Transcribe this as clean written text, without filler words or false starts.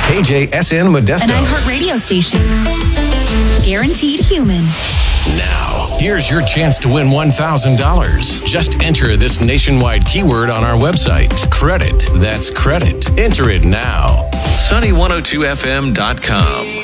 KJSN Modesto. An iHeart radio station. Guaranteed human. Now, here's your chance to win $1,000. Just enter this nationwide keyword on our website. Credit. That's credit. Enter it now. Sunny102fm.com.